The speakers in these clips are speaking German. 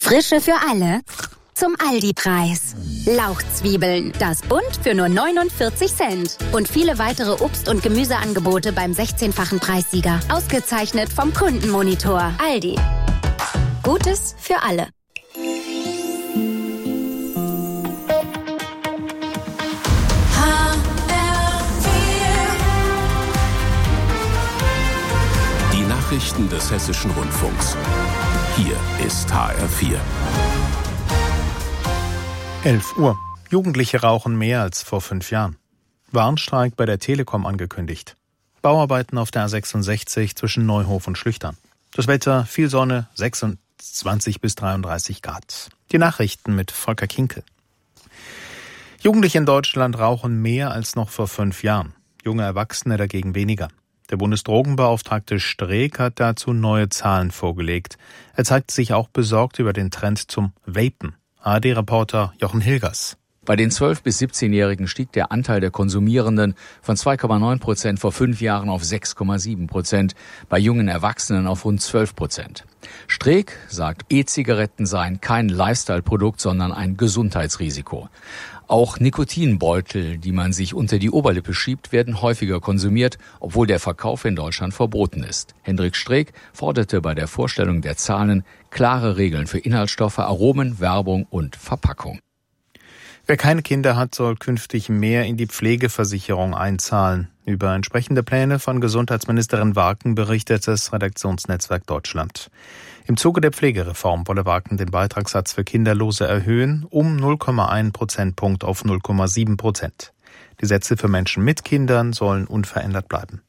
Frische für alle zum Aldi-Preis. Lauchzwiebeln, das Bund für nur 49 Cent. Und viele weitere Obst- und Gemüseangebote beim 16-fachen Preissieger. Ausgezeichnet vom Kundenmonitor. Aldi. Gutes für alle. Die Nachrichten des Hessischen Rundfunks. Hier ist HR4. 11 Uhr. Jugendliche rauchen mehr als vor 5 Jahren. Warnstreik bei der Telekom angekündigt. Bauarbeiten auf der A66 zwischen Neuhof und Schlüchtern. Das Wetter, viel Sonne, 26 bis 33 Grad. Die Nachrichten mit Volker Kinkel. Jugendliche in Deutschland rauchen mehr als noch vor 5 Jahren. Junge Erwachsene dagegen weniger. Der Bundesdrogenbeauftragte Streeck hat dazu neue Zahlen vorgelegt. Er zeigt sich auch besorgt über den Trend zum Vapen. ARD-Reporter Jochen Hilgers. Bei den 12- bis 17-Jährigen stieg der Anteil der Konsumierenden von 2,9% vor 5 Jahren auf 6,7%, bei jungen Erwachsenen auf rund 12%. Streeck sagt, E-Zigaretten seien kein Lifestyle-Produkt, sondern ein Gesundheitsrisiko. Auch Nikotinbeutel, die man sich unter die Oberlippe schiebt, werden häufiger konsumiert, obwohl der Verkauf in Deutschland verboten ist. Hendrik Streeck forderte bei der Vorstellung der Zahlen klare Regeln für Inhaltsstoffe, Aromen, Werbung und Verpackung. Wer keine Kinder hat, soll künftig mehr in die Pflegeversicherung einzahlen. Über entsprechende Pläne von Gesundheitsministerin Waken berichtet das Redaktionsnetzwerk Deutschland. Im Zuge der Pflegereform wolle Waken den Beitragssatz für Kinderlose erhöhen, um 0,1 Prozentpunkt auf 0,7%. Die Sätze für Menschen mit Kindern sollen unverändert bleiben.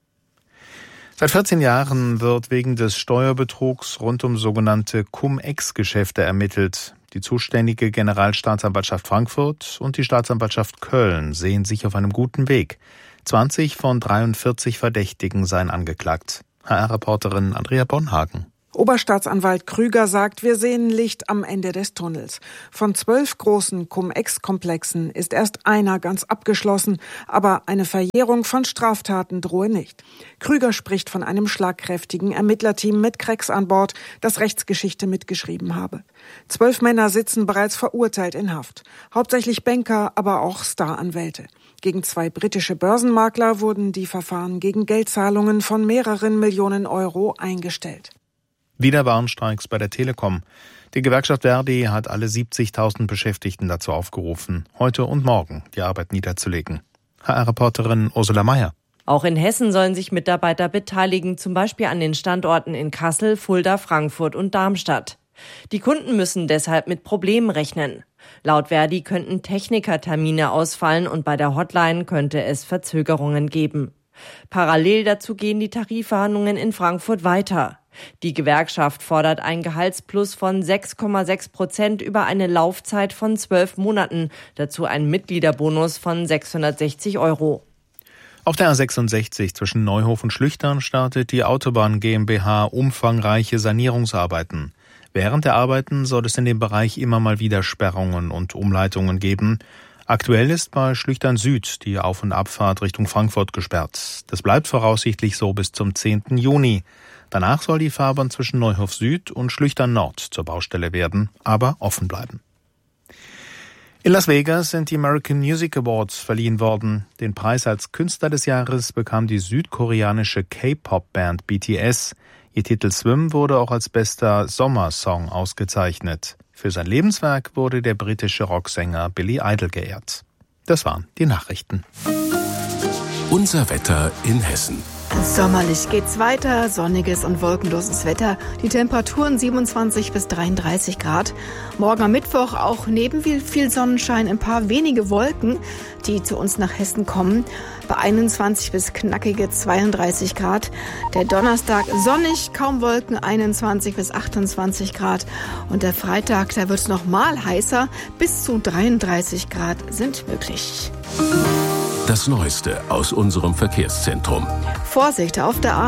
Seit 14 Jahren wird wegen des Steuerbetrugs rund um sogenannte Cum-Ex-Geschäfte ermittelt. Die zuständige Generalstaatsanwaltschaft Frankfurt und die Staatsanwaltschaft Köln sehen sich auf einem guten Weg. 20 von 43 Verdächtigen seien angeklagt. HR-Reporterin Andrea Bonhagen. Oberstaatsanwalt Krüger sagt, wir sehen Licht am Ende des Tunnels. Von 12 großen Cum-Ex-Komplexen ist erst einer ganz abgeschlossen, aber eine Verjährung von Straftaten drohe nicht. Krüger spricht von einem schlagkräftigen Ermittlerteam mit Cracks an Bord, das Rechtsgeschichte mitgeschrieben habe. 12 Männer sitzen bereits verurteilt in Haft. Hauptsächlich Banker, aber auch Staranwälte. Gegen 2 britische Börsenmakler wurden die Verfahren gegen Geldzahlungen von mehreren Millionen Euro eingestellt. Wieder Warnstreiks bei der Telekom. Die Gewerkschaft Verdi hat alle 70.000 Beschäftigten dazu aufgerufen, heute und morgen die Arbeit niederzulegen. HR-Reporterin Ursula Mayer. Auch in Hessen sollen sich Mitarbeiter beteiligen, zum Beispiel an den Standorten in Kassel, Fulda, Frankfurt und Darmstadt. Die Kunden müssen deshalb mit Problemen rechnen. Laut Verdi könnten Technikertermine ausfallen und bei der Hotline könnte es Verzögerungen geben. Parallel dazu gehen die Tarifverhandlungen in Frankfurt weiter. Die Gewerkschaft fordert ein Gehaltsplus von 6,6% über eine Laufzeit von 12 Monaten. Dazu ein Mitgliederbonus von 660 €. Auf der A66 zwischen Neuhof und Schlüchtern startet die Autobahn GmbH umfangreiche Sanierungsarbeiten. Während der Arbeiten soll es in dem Bereich immer mal wieder Sperrungen und Umleitungen geben. Aktuell ist bei Schlüchtern Süd die Auf- und Abfahrt Richtung Frankfurt gesperrt. Das bleibt voraussichtlich so bis zum 10. Juni. Danach soll die Fahrbahn zwischen Neuhof Süd und Schlüchtern Nord zur Baustelle werden, aber offen bleiben. In Las Vegas sind die American Music Awards verliehen worden. Den Preis als Künstler des Jahres bekam die südkoreanische K-Pop-Band BTS. Ihr Titel Swim wurde auch als bester Sommersong ausgezeichnet. Für sein Lebenswerk wurde der britische Rocksänger Billy Idol geehrt. Das waren die Nachrichten. Unser Wetter in Hessen. Sommerlich geht's weiter, sonniges und wolkenloses Wetter. Die Temperaturen 27 bis 33 Grad. Morgen am Mittwoch auch neben viel Sonnenschein ein paar wenige Wolken, die zu uns nach Hessen kommen. Bei 21 bis knackige 32 Grad. Der Donnerstag sonnig, kaum Wolken, 21 bis 28 Grad. Und der Freitag, da wird's noch mal heißer, bis zu 33 Grad sind möglich. Das Neueste aus unserem Verkehrszentrum. Vorsicht auf der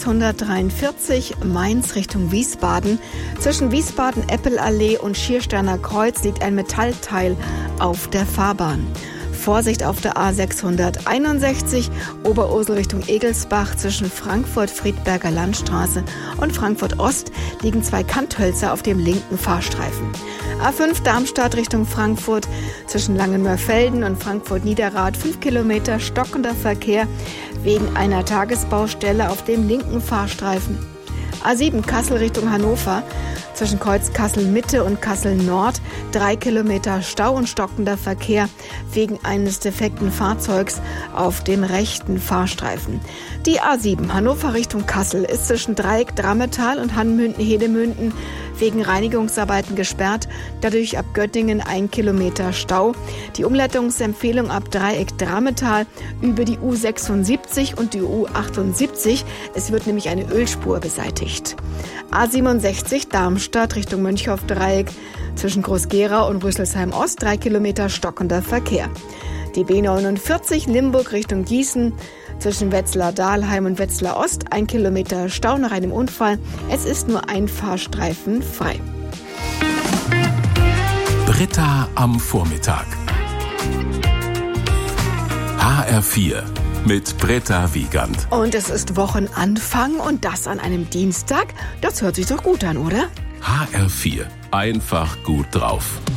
A643 Mainz Richtung Wiesbaden. Zwischen Wiesbaden-Eppelallee und Schiersteiner Kreuz liegt ein Metallteil auf der Fahrbahn. Vorsicht auf der A661, Oberursel Richtung Egelsbach. Zwischen Frankfurt-Friedberger Landstraße und Frankfurt-Ost liegen 2 Kanthölzer auf dem linken Fahrstreifen. A5 Darmstadt Richtung Frankfurt. Zwischen Langenmörfelden und Frankfurt-Niederrad 5 Kilometer stockender Verkehr wegen einer Tagesbaustelle auf dem linken Fahrstreifen. A7 Kassel Richtung Hannover. Zwischen Kreuz Kassel-Mitte und Kassel-Nord 3 Kilometer Stau und stockender Verkehr wegen eines defekten Fahrzeugs auf dem rechten Fahrstreifen. Die A7 Hannover Richtung Kassel ist zwischen Dreieck Drammetal und Hannmünden-Hedemünden wegen Reinigungsarbeiten gesperrt, dadurch ab Göttingen 1 Kilometer Stau. Die Umleitungsempfehlung ab Dreieck Drammetal über die U76 und die U78. Es wird nämlich eine Ölspur beseitigt. A67 Darmstadt Richtung Mönchhoff-Dreieck zwischen Groß-Gerau und Rüsselsheim-Ost 3 Kilometer stockender Verkehr. Die B49 Limburg Richtung Gießen zwischen Wetzlar-Dahlheim und Wetzlar-Ost 1 Kilometer Stau nach einem Unfall. Es ist nur ein Fahrstreifen frei. Britta am Vormittag. HR4 mit Britta Wiegand. Und es ist Wochenanfang und das an einem Dienstag. Das hört sich doch gut an, oder? HR4. Einfach gut drauf.